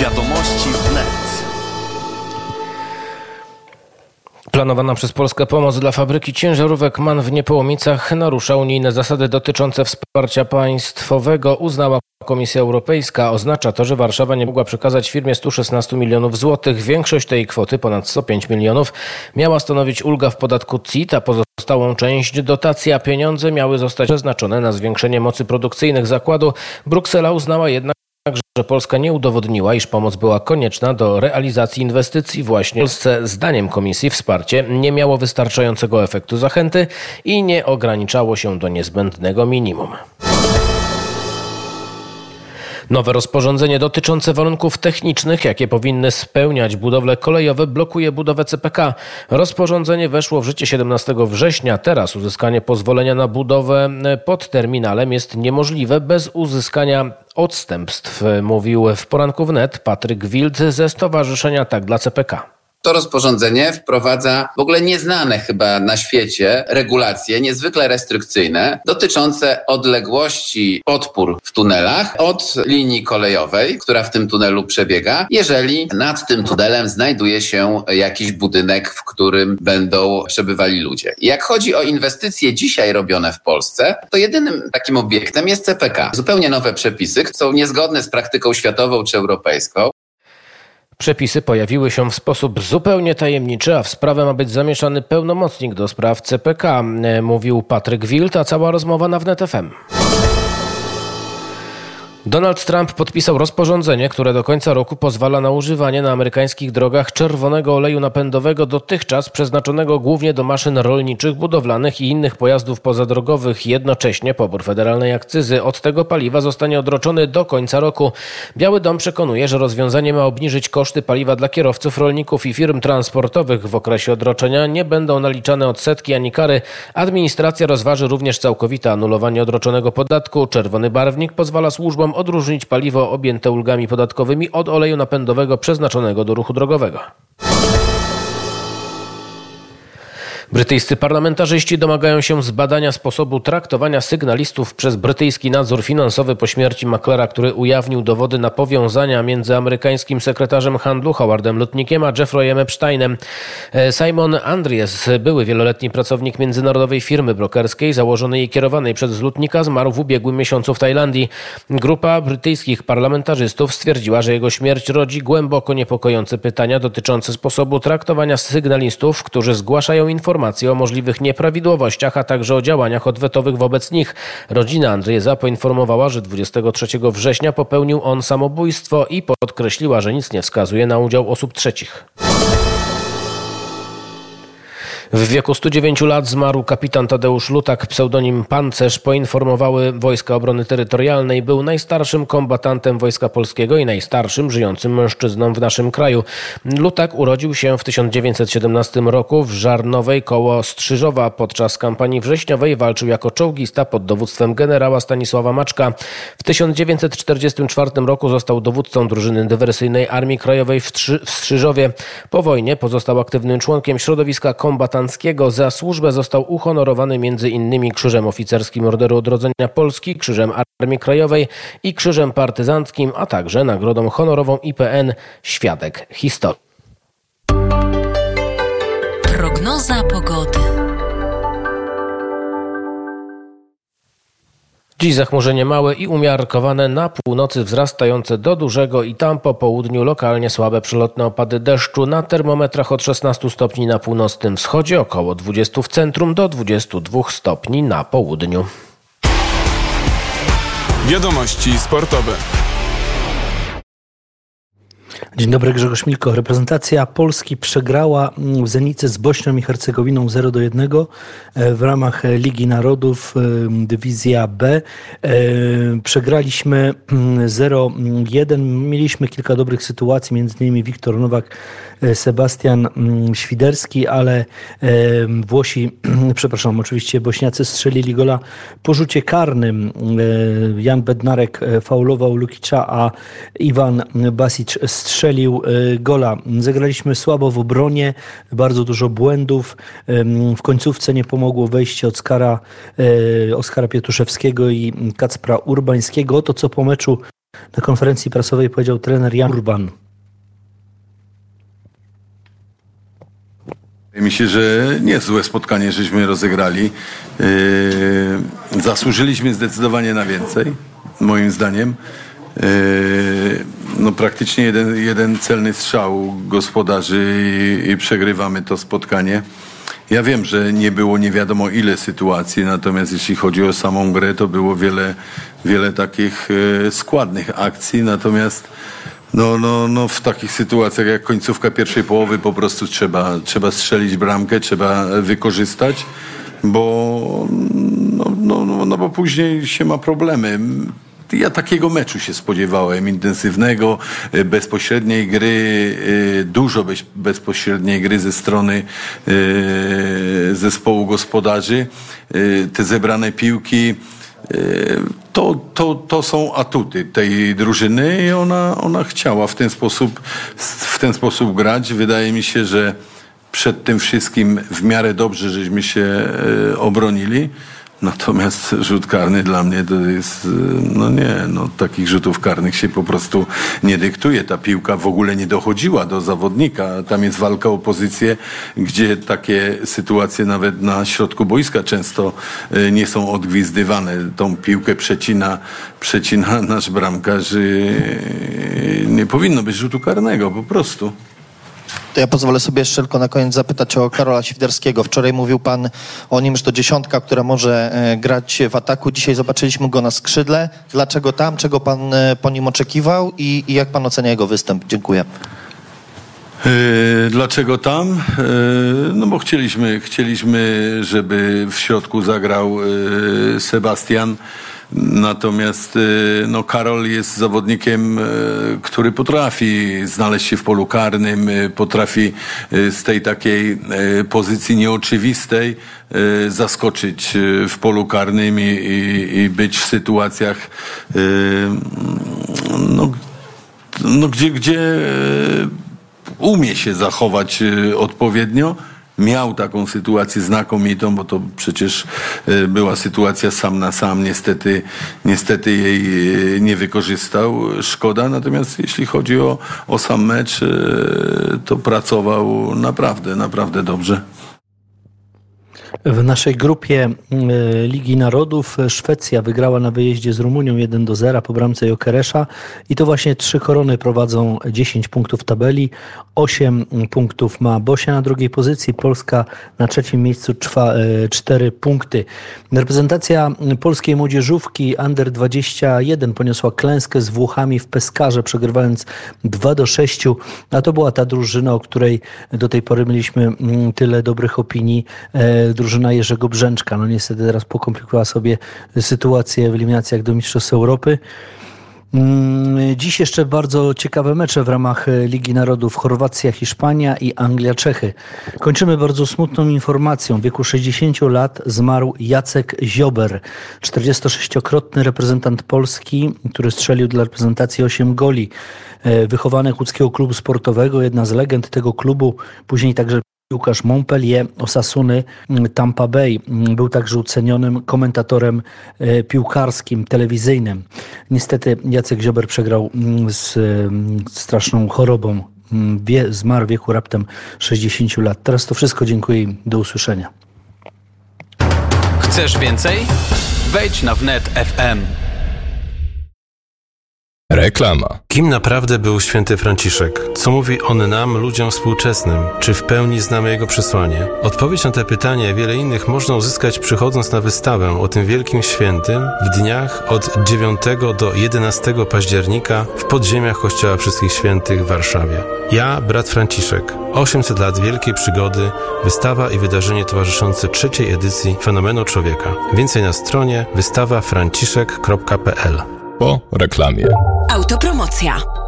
Wiadomości wnet. Planowana przez Polskę pomoc dla fabryki ciężarówek MAN w Niepołomicach narusza unijne zasady dotyczące wsparcia państwowego, uznała Komisja Europejska. Oznacza to, że Warszawa nie mogła przekazać firmie 116 milionów złotych. Większość tej kwoty, ponad 105 milionów, miała stanowić ulga w podatku CIT, a pozostałą część dotacji, a pieniądze miały zostać przeznaczone na zwiększenie mocy produkcyjnych zakładu. Bruksela uznała jednak, że Polska nie udowodniła, iż pomoc była konieczna do realizacji inwestycji. Właśnie w Polsce, zdaniem Komisji, wsparcie nie miało wystarczającego efektu zachęty i nie ograniczało się do niezbędnego minimum. Nowe rozporządzenie dotyczące warunków technicznych, jakie powinny spełniać budowle kolejowe, blokuje budowę CPK. Rozporządzenie weszło w życie 17 września. Teraz uzyskanie pozwolenia na budowę pod terminalem jest niemożliwe bez uzyskania odstępstw, mówił w Poranku Wnet Patryk Wild ze Stowarzyszenia Tak dla CPK. To rozporządzenie wprowadza w ogóle nieznane chyba na świecie regulacje niezwykle restrykcyjne dotyczące odległości podpór w tunelach od linii kolejowej, która w tym tunelu przebiega, jeżeli nad tym tunelem znajduje się jakiś budynek, w którym będą przebywali ludzie. I jak chodzi o inwestycje dzisiaj robione w Polsce, to jedynym takim obiektem jest CPK. Zupełnie nowe przepisy są niezgodne z praktyką światową czy europejską. Przepisy pojawiły się w sposób zupełnie tajemniczy, a w sprawę ma być zamieszany pełnomocnik do spraw CPK, mówił Patryk Wild, a cała rozmowa na Wnet FM. Donald Trump podpisał rozporządzenie, które do końca roku pozwala na używanie na amerykańskich drogach czerwonego oleju napędowego, dotychczas przeznaczonego głównie do maszyn rolniczych, budowlanych i innych pojazdów pozadrogowych. Jednocześnie pobór federalnej akcyzy od tego paliwa zostanie odroczony do końca roku. Biały Dom przekonuje, że rozwiązanie ma obniżyć koszty paliwa dla kierowców, rolników i firm transportowych. W okresie odroczenia nie będą naliczane odsetki ani kary. Administracja rozważy również całkowite anulowanie odroczonego podatku. Czerwony barwnik pozwala służbom odróżnić paliwo objęte ulgami podatkowymi od oleju napędowego przeznaczonego do ruchu drogowego. Brytyjscy parlamentarzyści domagają się zbadania sposobu traktowania sygnalistów przez brytyjski nadzór finansowy po śmierci maklera, który ujawnił dowody na powiązania między amerykańskim sekretarzem handlu Howardem Lutnickiem a Jeffreyem Epsteinem. Simon Andries, były wieloletni pracownik międzynarodowej firmy brokerskiej założonej i kierowanej przez Lutnicka, zmarł w ubiegłym miesiącu w Tajlandii. Grupa brytyjskich parlamentarzystów stwierdziła, że jego śmierć rodzi głęboko niepokojące pytania dotyczące sposobu traktowania sygnalistów, którzy zgłaszają informacje o możliwych nieprawidłowościach, a także o działaniach odwetowych wobec nich. Rodzina Andriesa poinformowała, że 23 września popełnił on samobójstwo i podkreśliła, że nic nie wskazuje na udział osób trzecich. W wieku 109 lat zmarł kapitan Tadeusz Lutak, pseudonim Pancerz, poinformowały Wojska Obrony Terytorialnej. Był najstarszym kombatantem Wojska Polskiego i najstarszym żyjącym mężczyzną w naszym kraju. Lutak urodził się w 1917 roku w Żarnowej koło Strzyżowa. Podczas kampanii wrześniowej walczył jako czołgista pod dowództwem generała Stanisława Maczka. W 1944 roku został dowódcą drużyny dywersyjnej Armii Krajowej w Strzyżowie. Po wojnie pozostał aktywnym członkiem środowiska kombatanckiego. Za służbę został uhonorowany m.in. Krzyżem Oficerskim Orderu Odrodzenia Polski, Krzyżem Armii Krajowej i Krzyżem Partyzanckim, a także Nagrodą Honorową IPN Świadek Historii. Prognoza pogody. Dziś zachmurzenie małe i umiarkowane, na północy wzrastające do dużego i tam po południu lokalnie słabe przelotne opady deszczu. Na termometrach od 16 stopni na północnym wschodzie, około 20 w centrum, do 22 stopni na południu. Wiadomości sportowe. Dzień dobry, Grzegorz Milko. Reprezentacja Polski przegrała w Zenicie z Bośnią i Hercegowinną 0-1 w ramach Ligi Narodów, dywizja B. Przegraliśmy 0-1. Mieliśmy kilka dobrych sytuacji, między innymi Wiktor Nowak, Sebastian Świderski, ale oczywiście Bośniacy strzelili gola po rzucie karnym. Jan Bednarek faulował Lukicza, a Iwan Basic strzelił gola. Zagraliśmy słabo w obronie, bardzo dużo błędów. W końcówce nie pomogło wejście Oskara Pietuszewskiego i Kacpra Urbańskiego. Oto co po meczu Na konferencji prasowej powiedział trener Jan Urban. Wydaje mi się, że niezłe spotkanie żeśmy rozegrali. Zasłużyliśmy zdecydowanie na więcej, moim zdaniem. Praktycznie jeden celny strzał gospodarzy i przegrywamy to spotkanie. Ja wiem, że nie było nie wiadomo ile sytuacji, natomiast jeśli chodzi o samą grę, to było wiele takich składnych akcji, natomiast w takich sytuacjach jak końcówka pierwszej połowy po prostu trzeba strzelić bramkę, trzeba wykorzystać, bo później się ma problemy. Ja takiego meczu się spodziewałem, intensywnego, bezpośredniej gry, dużo bezpośredniej gry ze strony zespołu gospodarzy. Te zebrane piłki, to są atuty tej drużyny i ona chciała w ten sposób grać. Wydaje mi się, że przed tym wszystkim w miarę dobrze żeśmy się obronili. Natomiast rzut karny dla mnie to jest, takich rzutów karnych się po prostu nie dyktuje. Ta piłka w ogóle nie dochodziła do zawodnika. Tam jest walka o pozycję, gdzie takie sytuacje nawet na środku boiska często nie są odgwizdywane. Tą piłkę przecina nasz bramkarz. Nie powinno być rzutu karnego po prostu. To ja pozwolę sobie jeszcze tylko na koniec zapytać o Karola Świderskiego. Wczoraj mówił pan o nim, że to dziesiątka, która może grać w ataku. Dzisiaj zobaczyliśmy go na skrzydle. Dlaczego tam? Czego pan po nim oczekiwał? I jak pan ocenia jego występ? Dziękuję. Dlaczego tam? Bo chcieliśmy, żeby w środku zagrał Sebastian. Natomiast Karol jest zawodnikiem, który potrafi znaleźć się w polu karnym, potrafi z tej takiej pozycji nieoczywistej zaskoczyć w polu karnym i być w sytuacjach gdzie umie się zachować odpowiednio. Miał taką sytuację znakomitą, bo to przecież była sytuacja sam na sam. Niestety jej nie wykorzystał. Szkoda. Natomiast jeśli chodzi o sam mecz, to pracował naprawdę dobrze. W naszej grupie Ligi Narodów Szwecja wygrała na wyjeździe z Rumunią 1-0 po bramce Jokeresza i to właśnie 3 Korony prowadzą 10 punktów w tabeli, 8 punktów ma Bosia na drugiej pozycji, Polska na trzecim miejscu 4 punkty. Reprezentacja polskiej młodzieżówki Under 21 poniosła klęskę z Włochami w Peskarze, przegrywając 2-6, a to była ta drużyna, o której do tej pory mieliśmy tyle dobrych opinii, drużyna Jerzego Brzęczka. Niestety teraz pokomplikowała sobie sytuację w eliminacjach do Mistrzostw Europy. Dziś jeszcze bardzo ciekawe mecze w ramach Ligi Narodów. Chorwacja, Hiszpania i Anglia, Czechy. Kończymy bardzo smutną informacją. W wieku 60 lat zmarł Jacek Ziober, 46-krotny reprezentant Polski, który strzelił dla reprezentacji 8 goli. Wychowanek łódzkiego klubu sportowego, jedna z legend tego klubu, później także piłkarz Montpellier, Osasuny, Tampa Bay. Był także ucenionym komentatorem piłkarskim, telewizyjnym. Niestety Jacek Ziober przegrał z straszną chorobą. Zmarł w wieku raptem 60 lat. Teraz to wszystko. Dziękuję i do usłyszenia. Chcesz więcej? Wejdź na wnet FM. Reklama. Kim naprawdę był święty Franciszek? Co mówi on nam, ludziom współczesnym? Czy w pełni znamy jego przesłanie? Odpowiedź na te pytania i wiele innych można uzyskać przychodząc na wystawę o tym wielkim świętym w dniach od 9 do 11 października w podziemiach Kościoła Wszystkich Świętych w Warszawie. Ja, brat Franciszek. 800 lat wielkiej przygody, wystawa i wydarzenie towarzyszące 3. edycji Fenomenu Człowieka. Więcej na stronie wystawafranciszek.pl. Po reklamie. Autopromocja.